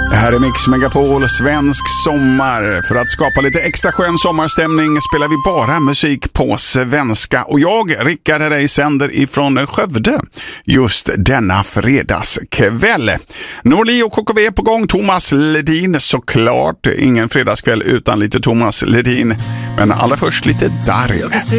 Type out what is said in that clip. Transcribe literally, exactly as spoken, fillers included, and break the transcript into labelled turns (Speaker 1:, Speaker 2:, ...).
Speaker 1: Det här är Mix Megapol, svensk sommar. För att skapa lite extra skön sommarstämning spelar vi bara musik på svenska. Och jag, Rickard Herrey, sänder ifrån Skövde just denna fredagskväll. Norli och K K V på gång, Thomas Ledin såklart. Ingen fredagskväll utan lite Thomas Ledin. Men allra först lite Darin.